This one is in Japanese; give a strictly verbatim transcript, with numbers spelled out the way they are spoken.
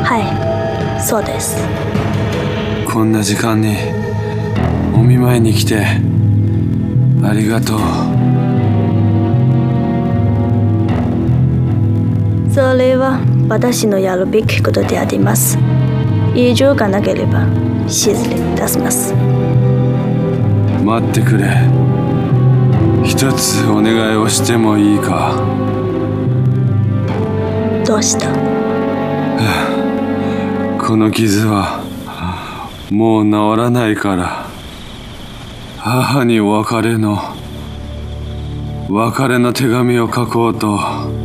はい、そうです。 こんな時間にお見舞いに来てありがとう。 それは私のやるべきことであります。異常がなければ失礼いたします。 待ってくれ。一つお願いをしてもいいか。 どうした？ この傷はもう治らないから、母に別れの別れの手紙を書こうと